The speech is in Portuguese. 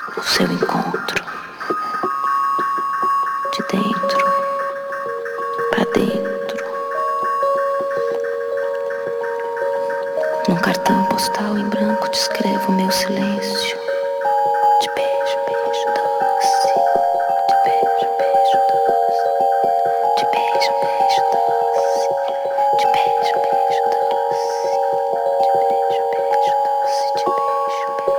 o seu encontro, de dentro para dentro. Num cartão postal em branco te escrevo meu silêncio.